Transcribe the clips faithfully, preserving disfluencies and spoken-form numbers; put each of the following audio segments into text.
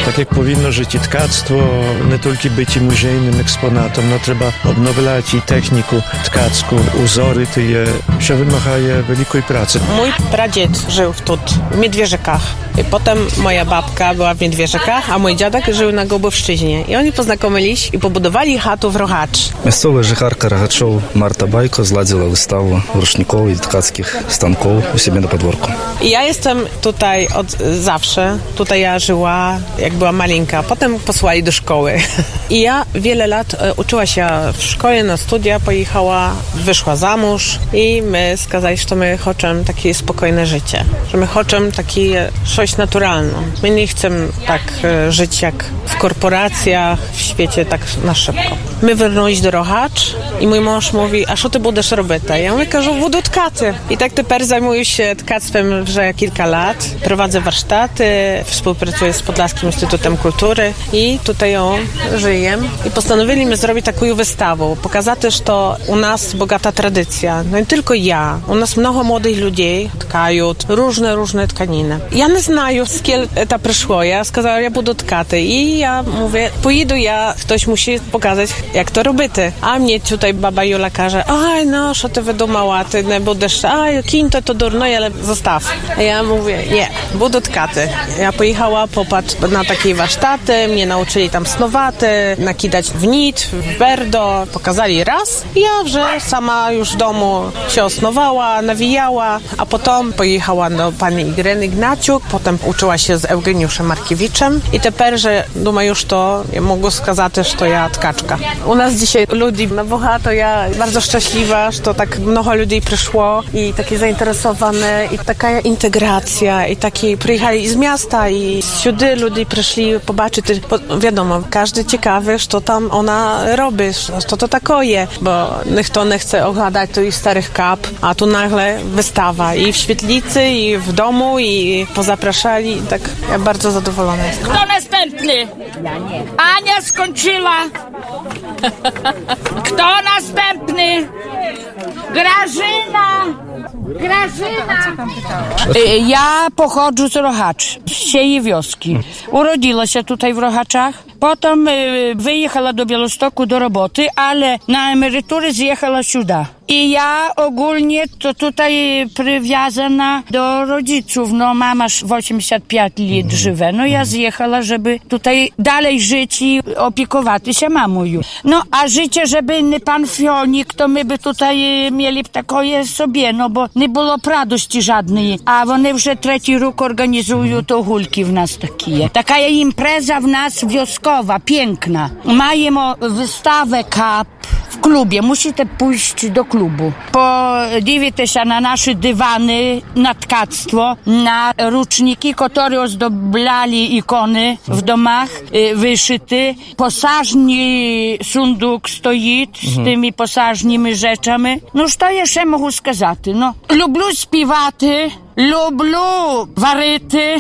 Tak jak powinno żyć i tkactwo, nie tylko być i muzejnym eksponatem, no trzeba odnowiać i techniku tkacką, uzory, to je, się wymaga wielkiej pracy. Mój pradzied żył tu, w Miedwierzykach. I potem moja babka była w Miedwierzykach, a mój dziadek żył na Głubowszczyźnie. I oni poznakomili się i pobudowali chatę w Rohacz. Miejscowa życharka Rohaczow Marta Bajko zladziła wystawę ruszników i tkackich stanków u siebie na podwórku. I ja jestem tutaj od zawsze. Tutaj ja żyła, jak była malinka. Potem posłali do szkoły. I ja wiele lat e, uczyła się w szkole, na studia pojechała, wyszła za mąż i my skazali, że my chcemy takie spokojne życie. Że my chcemy takie coś naturalne. My nie chcemy tak e, żyć jak w korporacjach, w świecie tak na szybko. My wyrnęliśmy do Rohacz i mój mąż mówi, a co ty będziesz robić? Ja mówię, że budu tkaty. I tak teraz zajmuję się tkactwem już kilka lat. Prowadzę warsztaty, współpracuję z Podlaskim Instytutem Kultury i tutaj ją żyję. I postanowiliśmy zrobić taką wystawę, pokazać, że to u nas bogata tradycja. No i tylko ja. U nas mnogo młodych ludzi tkają różne, różne tkaniny. Ja nie znaję, skiel to przyszło. Ja сказала, ja budu tkaty. I ja mówię, pojedę ja, ktoś musi pokazać, jak to robicie. A mnie tutaj baba Jula każe, aj no, co ty wydumała, ty nie będziesz, aj, kiń to to durno, ale zostaw. A ja mówię, nie, budu tkaty. Ja pojechała, popatrz na takie warsztaty, mnie nauczyli tam snowaty, nakidać w nit, w berdo, pokazali raz. I ja, że sama już w domu się osnowała, nawijała, a potem pojechała do pani Ireny Ignaciuk, potem uczyła się z Eugeniuszem Markiewiczem i teraz, że думаю, już to ja mogę skazać, że to ja tkaczka. U nas dzisiaj ludzi na bogato, ja bardzo szczęśliwa, że to tak mnogo ludzi przyszło i takie zainteresowane i taka integracja i taki przyjechali z miasta i сюди ludzie przyszli pobaczyć, bo wiadomo, każdy ciekawy, co tam ona robi, co to takoje, bo nikt nie chce oglądać tu i starych kap, a tu nagle wystawa i w świetlicy, i w domu, i pozapraszali, tak ja bardzo zadowolona jestem. Kto następny? Ja nie. Ania skończyła. Kto następny? Grażyna. Grażyna. Ja pochodzę z Rohacz, z siej wioski. Urodziła się tutaj w Rohaczach. Potem wyjechała do Białegostoku do roboty, ale na emeryturę zjechała сюди. I ja ogólnie to tutaj przywiązana do rodziców. No mama osiemdziesiąt pięć lat żywe. No ja zjechała, żeby tutaj dalej żyć i opiekować się mamą. No a życie, żeby nie pan Fionik, to my by tutaj mieli takie sobie, no bo nie było radości żadnej. A one już trzeci rok organizują to hulki w nas takie. Taka impreza w nas wioskowa, piękna. Mają wystawę kap w klubie. Musicie pójść do klubu. Podивіться się na nasze dywany, na tkactwo, na ruczniki, które ozdoblali ikony w domach, wyszyty. Posażny sunduk stoi z tymi posażnymi rzeczami. No, co jeszcze mogę сказать? No, lubię śpiewać, lubię waryty,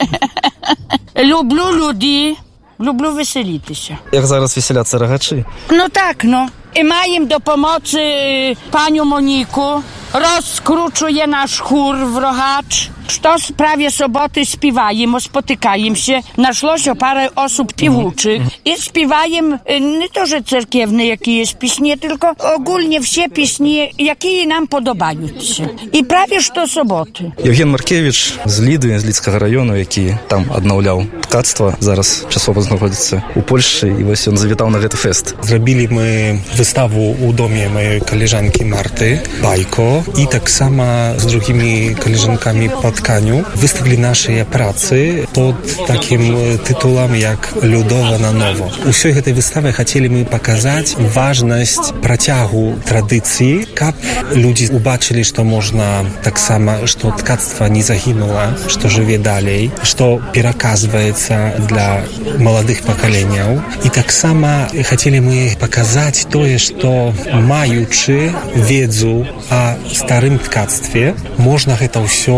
lubię ludzi, lubię weselić się. Jak zaraz weselaться Rohaczy? No tak, no. I mają do pomocy panią Moniku, rozkruczuje nasz chór w Rohacz. Što prawie soboty śpiewają, spotykają się. Naszło się parę osób piwuczych i śpiewają nie to, że cerkiewne jakieś pieśni, tylko ogólnie wszystkie pieśni, jakie nam podobają się. I prawie što soboty. Євген Маркевич з Ліди, з Лідського району, який там відновляв ткацтво, зараз часово знаходиться у Польщі, і ось він завітав на цей фест. Zrobili my wystawę u domie mojej koleżanki Marty Bajko i tak samo z drugimi koleżankami po tkaniu wystawili nasze prace pod takim tytułem jak Ludowa na nowo. U всей этой wystawy chcieliśmy pokazać ważność prociagu tradycji. Kap ludzie zobaczyli, że można tak samo, że tkactwo nie zaginęło, że żyje dalej, że przekazuje dla młodych pokoleniów. I tak samo chcieliśmy pokazać to, że mając wiedzę o starym tkactwie, można to wszystko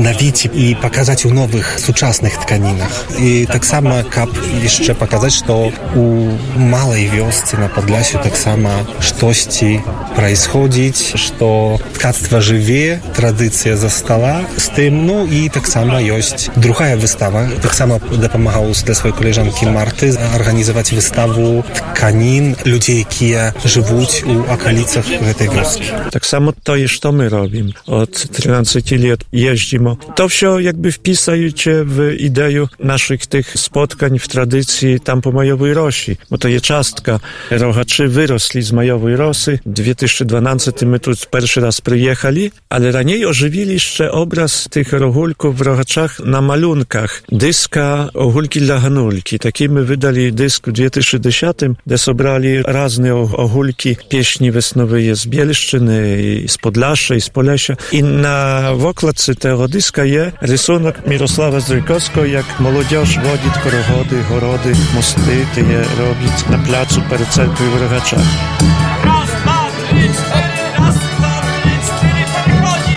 odnawić i pokazać w nowych, współczesnych tkaninach. I tak samo, jak jeszcze pokazać, że u małej wiosce na Podlasiu tak samo coś происходить, że tkactwo żyje, tradycja została z tym, no i tak samo jest druga wystawa. Tak samo pomagał dla swojej koleżanki Marty organizować wystawę tkanin ludzi, którzy żyją u okolicach tej wioski. Tak samo to jest, to my robimy. Od trzynastu lat jeździmy. To wszystko jakby wpisujecie w ideę naszych tych spotkań w tradycji tam po Majowej Rosi, bo to jest czastka. Rogaczy wyrosli z Majowej Rosy. W dwa tysiące dwunastym my tu pierwszy raz przyjechali, ale raniej ożywili jeszcze obraz tych rohulków w Rogaczach na malunkach. Dyska Ohulki dla Hanulki. Taki my wydali dysk w dwa tysiące dziesiątym, gdzie sobrali razne ohulki, pieśni wesnowe z Bielszczyny, i z Podlasza, i z Polesia. I na okładce tego dyska jest rysunek Mirosława Zdrójkowskiego, jak młodzież wodzi korowody, gorody, mosty, ty je robić na placu przed cerkwią w Rogaczach. Raz, dwa, trzy, cztery, raz, dwa, trzy, cztery, podchodzi!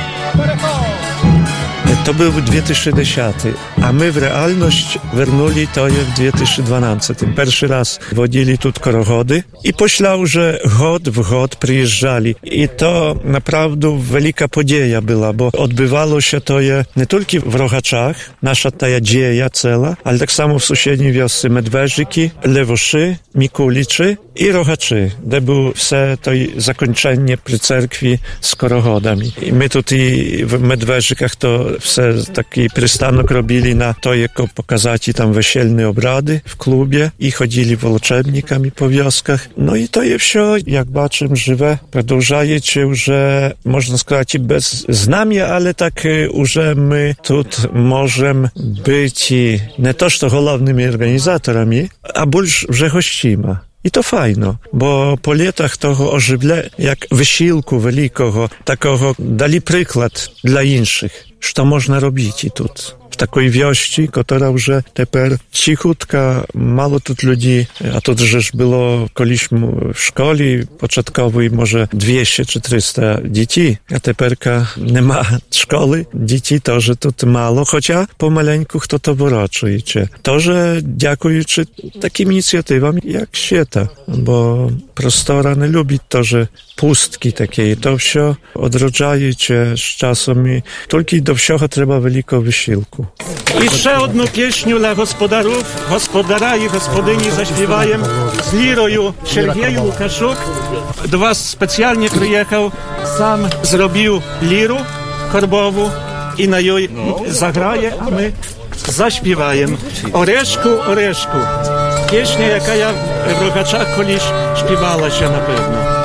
To był dwa tysiące dziesiąty, a my w realność wernuli to je w dwa tysiące dwunastym. Pierwszy raz wodzili tu korochody i poślał, że god w god przyjeżdżali. I to naprawdę wielka podzieja była, bo odbywało się to je nie tylko w Rogaczach, nasza ta dzieja cała, ale tak samo w sąsiedniej wiosce Medweżyki, Lewoszy, Mikuliczy i Rogaczy, gdzie było все to zakończenie przy cerkwi z korochodami. I my tutaj w Medweżykach to все taki przystanek robili na to, jako pokazać tam wesielne obrady w klubie i chodzili woloczeebnikami po wioskach. No i to jest wszystko, jak baczym, żywe. Продовжuje się, że można сказать bez znamia, ale tak, że my tu możemy być nie to, że głównymi organizatorami, a больше że gościma. I to fajno, bo po latach tego ożywlenia, jak wysiłku wielkiego, takiego dali przykład dla innych, co można robić i tu. W takiej wiości, która już teraz cichutka, mało tu ludzi, a to też było kiedyś w szkole początkowej może dwieście czy trzysta dzieci, a teraz nie ma szkoły, dzieci też tu mało, chociaż pomaleńku kto to woroczuje. To, że dziękujący takim inicjatywom jak świata, bo prostora nie lubi to, że pustki takie, to wszystko odrodzaje się z czasem i tylko do wszystkiego trzeba wielkiego wysiłku. I ще одну пісню для господарів, господаря і господині заспіваємо з лірою Сергій Лукашук. До вас спеціально приїхав, сам зробив ліру корбову і на їй заграє, а ми заспіваємо. Орешку, орешку. Пісня, яка я в Рогачах колись співала ще, напевно.